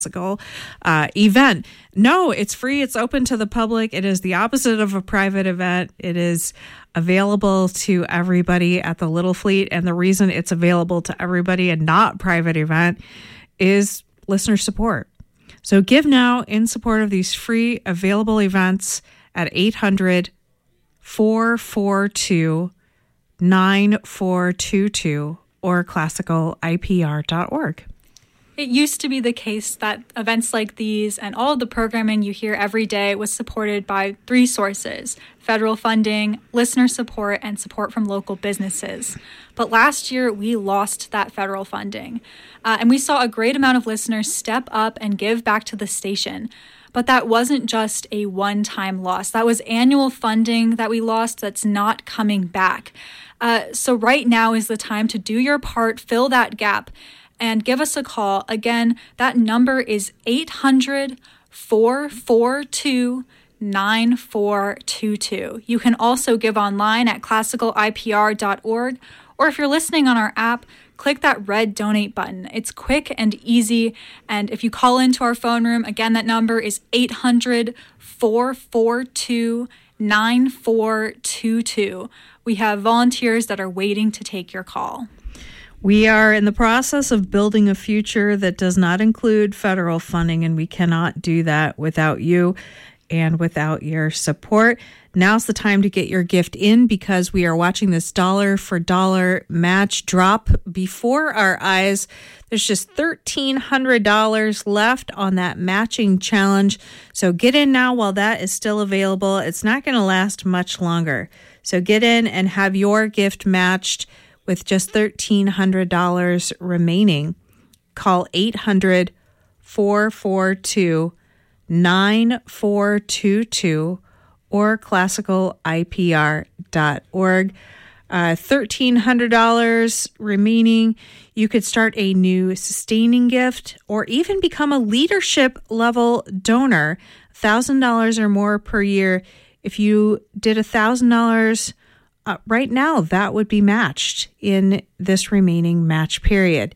event. No, it's free. It's open to the public. It is the opposite of a private event. It is available to everybody at the Little Fleet. And the reason it's available to everybody and not private event is listener support. So give now in support of these free available events at 800-442-9422 or classicalipr.org. It used to be the case that events like these and all of the programming you hear every day was supported by three sources: federal funding, listener support, and support from local businesses. But last year, we lost that federal funding. And we saw a great amount of listeners step up and give back to the station. But that wasn't just a one-time loss. That was annual funding that we lost that's not coming back. So right now is the time to do your part, fill that gap, and give us a call. Again, that number is 800-442-9422. You can also give online at classicalipr.org, or if you're listening on our app, click that red donate button. It's quick and easy, and if you call into our phone room, again, that number is 800-442-9422. We have volunteers that are waiting to take your call. We are in the process of building a future that does not include federal funding, and we cannot do that without you and without your support. Now's the time to get your gift in because we are watching this dollar for dollar match drop before our eyes. There's just $1,300 left on that matching challenge. So get in now while that is still available. It's not going to last much longer. So get in and have your gift matched with just $1,300 remaining. Call 800-442-9422 or classicalipr.org. $1,300 remaining. You could start a new sustaining gift or even become a leadership level donor. $1,000 or more per year. If you did $1,000 right now, that would be matched in this remaining match period.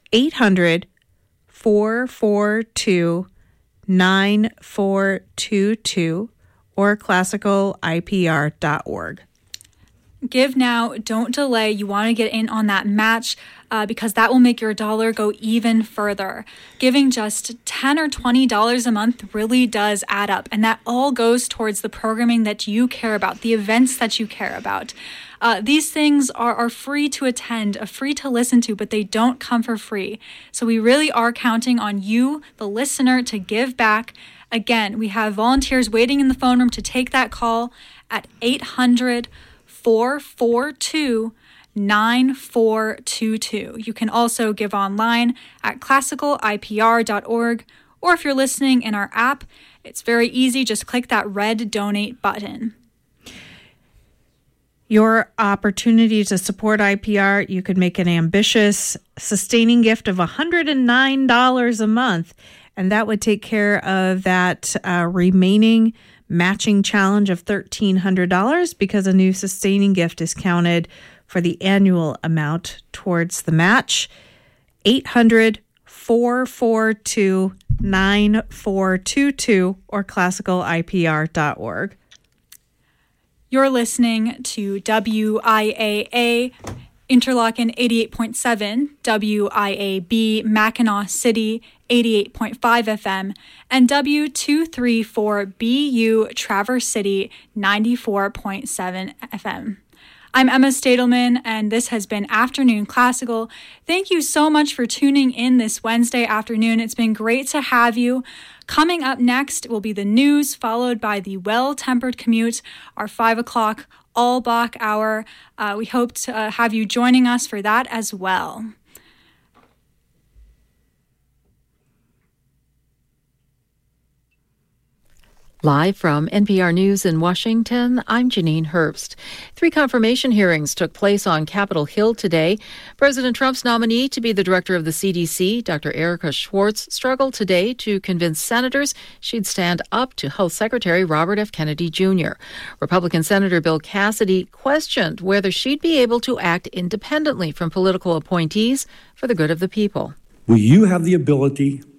800-442-9422 or classicalipr.org. Give now, don't delay. You want to get in on that match because that will make your dollar go even further. Giving just $10 or $20 a month really does add up, and that all goes towards the programming that you care about, the events that you care about. These things are free to attend, free to listen to, but they don't come for free. So we really are counting on you, the listener, to give back. Again, we have volunteers waiting in the phone room to take that call at 800-442-9422. You can also give online at classicalipr.org, or if you're listening in our app, it's very easy. Just click that red donate button. Your opportunity to support IPR, you could make an ambitious sustaining gift of $109 a month, and that would take care of that remaining matching challenge of $1,300 because a new sustaining gift is counted for the annual amount towards the match. 800-442-9422 or classicalipr.org. You're listening to WIAA Interlochen 88.7, WIAB Mackinac City 88.5 FM, and W234BU Traverse City 94.7 FM. I'm Emma Stadelman, and this has been Afternoon Classical. Thank you so much for tuning in this Wednesday afternoon. It's been great to have you. Coming up next will be the news, followed by the Well-Tempered Commute, our 5 o'clock all-Bach hour. We hope to have you joining us for that as well. Live from NPR News in Washington, I'm Janine Herbst. 3 confirmation hearings took place on Capitol Hill today. President Trump's nominee to be the director of the CDC, Dr. Erica Schwartz, struggled today to convince senators she'd stand up to Health Secretary Robert F. Kennedy Jr. Republican Senator Bill Cassidy questioned whether she'd be able to act independently from political appointees for the good of the people. Will you have the ability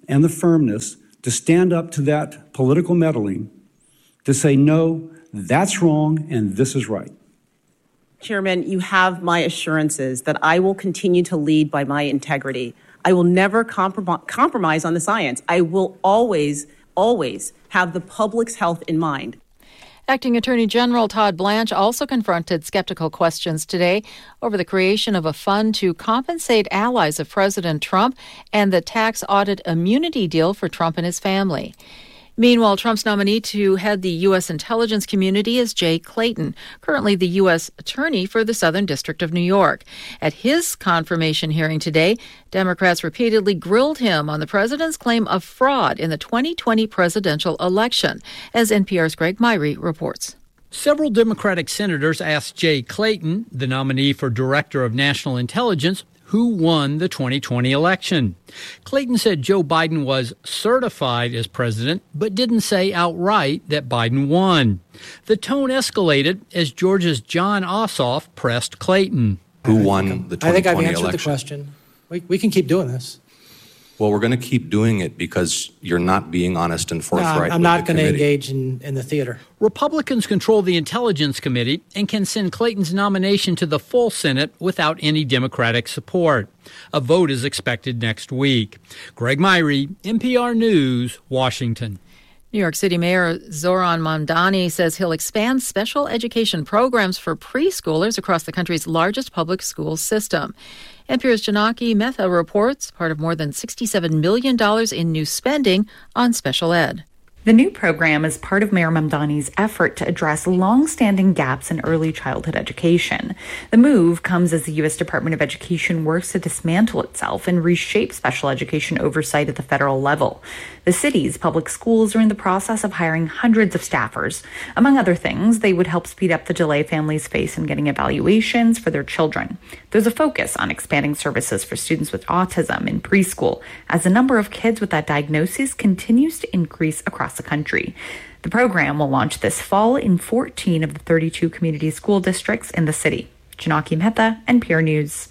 and the firmness to stand up to that political meddling, to say, no, that's wrong and this is right. Chairman, you have my assurances that I will continue to lead by my integrity. I will never compromise on the science. I will always have the public's health in mind. Acting Attorney General Todd Blanche also confronted skeptical questions today over the creation of a fund to compensate allies of President Trump and the tax audit immunity deal for Trump and his family. Meanwhile, Trump's nominee to head the U.S. intelligence community is Jay Clayton, currently the U.S. attorney for the Southern District of New York. At his confirmation hearing today, Democrats repeatedly grilled him on the president's claim of fraud in the 2020 presidential election, as NPR's Greg Myrie reports. Several Democratic senators asked Jay Clayton, the nominee for Director of National Intelligence, who won the 2020 election. Clayton said Joe Biden was certified as president, but didn't say outright that Biden won. The tone escalated as Georgia's John Ossoff pressed Clayton. Who won the 2020 election? I think I've answered the question. We can keep doing this. Well, we're going to keep doing it because you're not being honest and forthright. No, I'm not going to engage in the theater. Republicans control the Intelligence Committee and can send Clayton's nomination to the full Senate without any Democratic support. A vote is expected next week. Greg Myrie, NPR News, Washington. New York City Mayor Zohran Mamdani says he'll expand special education programs for preschoolers across the country's largest public school system. NPR's Janaki Mehta reports part of more than $67 million in new spending on special ed. The new program is part of Mayor Mamdani's effort to address long-standing gaps in early childhood education. The move comes as the U.S. Department of Education works to dismantle itself and reshape special education oversight at the federal level. The city's public schools are in the process of hiring hundreds of staffers. Among other things, they would help speed up the delay families face in getting evaluations for their children. There's a focus on expanding services for students with autism in preschool, as the number of kids with that diagnosis continues to increase across the country. The program will launch this fall in 14 of the 32 community school districts in the city. Janaki Mehta, NPR News.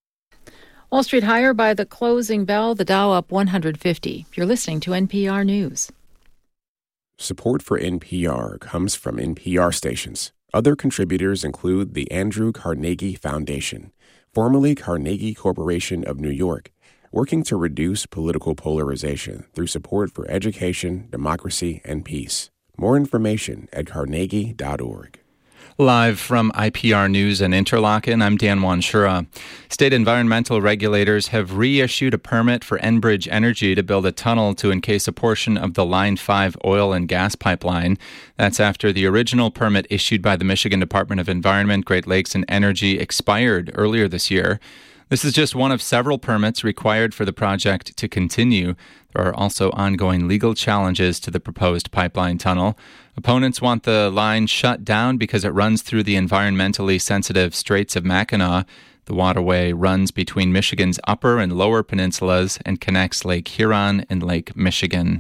Wall Street higher by the closing bell, the Dow up 150. You're listening to NPR News. Support for NPR comes from NPR stations. Other contributors include the Andrew Carnegie Foundation, formerly Carnegie Corporation of New York, working to reduce political polarization through support for education, democracy, and peace. More information at carnegie.org. Live from IPR News in Interlaken, I'm Dan Wanshura. State environmental regulators have reissued a permit for Enbridge Energy to build a tunnel to encase a portion of the Line 5 oil and gas pipeline. That's after the original permit issued by the Michigan Department of Environment, Great Lakes, and Energy expired earlier this year. This is just one of several permits required for the project to continue. There are also ongoing legal challenges to the proposed pipeline tunnel. Opponents want the line shut down because it runs through the environmentally sensitive Straits of Mackinac. The waterway runs between Michigan's upper and lower peninsulas and connects Lake Huron and Lake Michigan.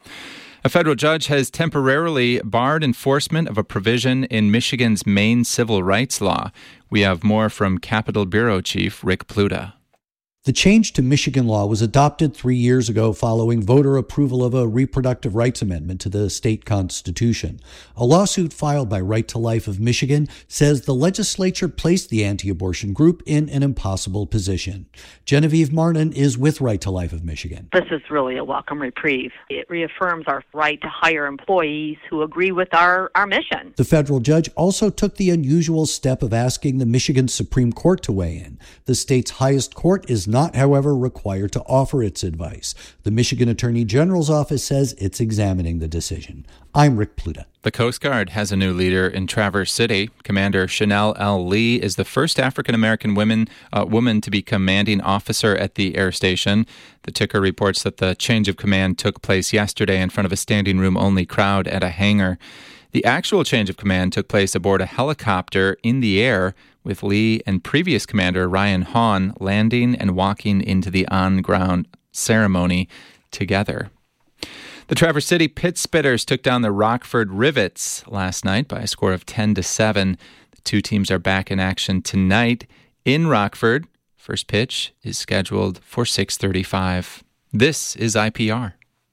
A federal judge has temporarily barred enforcement of a provision in Michigan's main civil rights law. We have more from Capitol Bureau Chief Rick Pluta. The change to Michigan law was adopted 3 years ago following voter approval of a reproductive rights amendment to the state constitution. A lawsuit filed by Right to Life of Michigan says the legislature placed the anti-abortion group in an impossible position. Genevieve Martin is with Right to Life of Michigan. This is really a welcome reprieve. It reaffirms our right to hire employees who agree with our mission. The federal judge also took the unusual step of asking the Michigan Supreme Court to weigh in. The state's highest court is not, however, required to offer its advice. The Michigan Attorney General's office says it's examining the decision. I'm Rick Pluta. The Coast Guard has a new leader in Traverse City. Commander Chanel L. Lee is the first African-American woman to be commanding officer at the air station. The ticker reports that the change of command took place yesterday in front of a standing room-only crowd at a hangar. The actual change of command took place aboard a helicopter in the air, with Lee and previous commander Ryan Hahn landing and walking into the on-ground ceremony together. The Traverse City Pit Spitters took down the Rockford Rivets last night by a score of 10-7. The two teams are back in action tonight in Rockford. First pitch is scheduled for 6:35. This is IPR.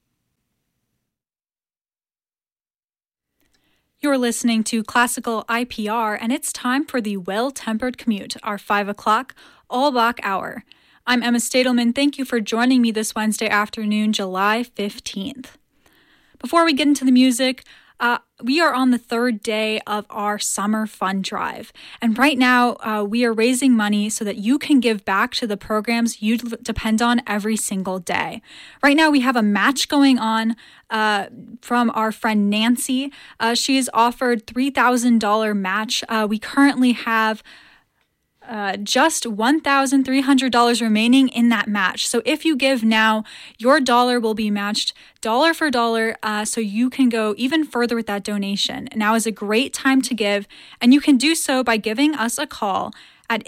You're listening to Classical IPR, and it's time for the Well-Tempered Commute, our 5 o'clock all-block hour. I'm Emma Stadelman. Thank you for joining me this Wednesday afternoon, July 15th. Before we get into the music, we are on the third day of our summer fund drive. And right now, we are raising money so that you can give back to the programs you depend on every single day. Right now, we have a match going on from our friend Nancy. She has offered $3,000 match. We currently have just $1,300 remaining in that match. So if you give now, your dollar will be matched dollar for dollar, so you can go even further with that donation. Now is a great time to give, and you can do so by giving us a call at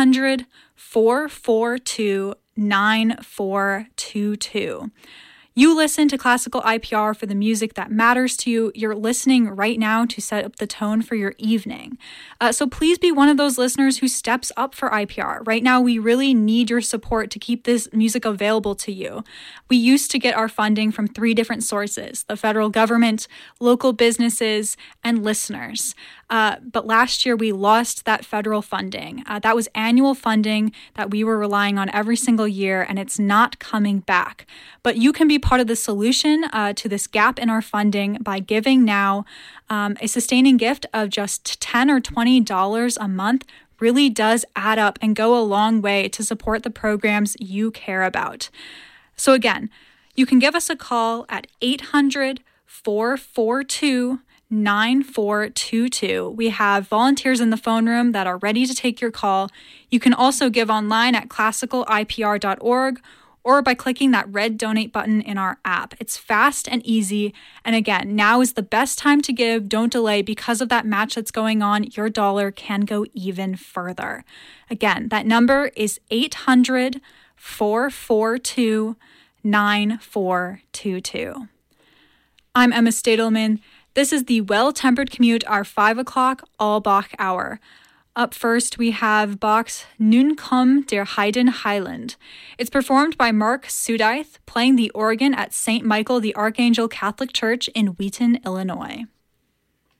800-442-9422. You listen to Classical IPR for the music that matters to you. You're listening right now to set up the tone for your evening. So please be one of those listeners who steps up for IPR. Right now, we really need your support to keep this music available to you. We used to get our funding from 3 different sources: the federal government, local businesses, and listeners. But last year, we lost that federal funding. That was annual funding that we were relying on every single year, and it's not coming back. But you can be part of the solution to this gap in our funding by giving now. A sustaining gift of just $10 or $20 a month really does add up and go a long way to support the programs you care about. So again, you can give us a call at 800-442-9422. We have volunteers in the phone room that are ready to take your call. You can also give online at classicalipr.org or by clicking that red donate button in our app. It's fast and easy. And again, now is the best time to give. Don't delay. Because of that match that's going on, your dollar can go even further. Again, that number is 800-442-9422. I'm Emma Stadelman. This is the Well-Tempered Commute, our 5 o'clock all-Bach hour. Up first, we have Bach's Nun komm der Heiden Heiland. It's performed by Mark Sudeith, playing the organ at St. Michael the Archangel Catholic Church in Wheaton, Illinois.